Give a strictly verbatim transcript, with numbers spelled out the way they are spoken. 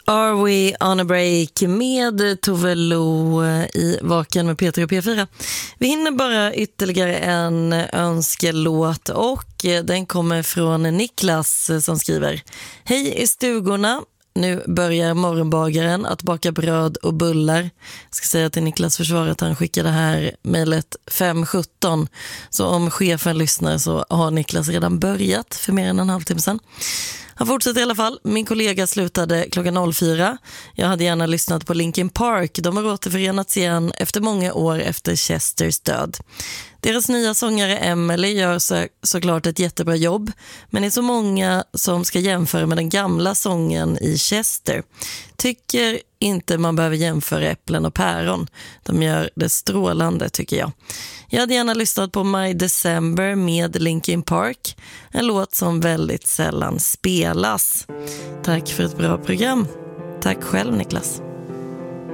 Are We On A Break med Tove Lo i Vaken med Peter och P fyra. Vi hinner bara ytterligare en önskelåt och den kommer från Niklas som skriver: Hej i stugorna, nu börjar morgonbagaren att baka bröd och bullar. Jag ska säga till Niklas försvar att han skickade här mejlet fem sjutton. Så om chefen lyssnar så har Niklas redan börjat för mer än en halvtimme sedan. Han fortsätter i alla fall. Min kollega slutade klockan fyra. Jag hade gärna lyssnat på Linkin Park. De har återförenats igen efter många år efter Chesters död. Deras nya sångare Emily gör så, såklart ett jättebra jobb, men det är så många som ska jämföra med den gamla sången i Chester. Tycker inte man behöver jämföra äpplen och päron. De gör det strålande, tycker jag. Jag hade gärna lyssnat på My December med Linkin Park, en låt som väldigt sällan spelas. Tack för ett bra program. Tack själv, Niklas.